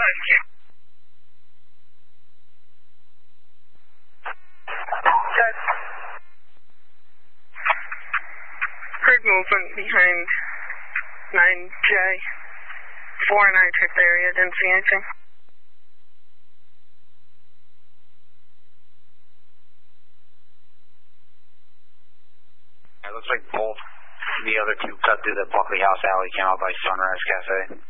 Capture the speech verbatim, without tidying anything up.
Check. Check. Heard movement behind nine J. four and I checked the area, didn't see anything. It looks like both the other two cut through the Buckley House alley, came out by Sunrise Cafe.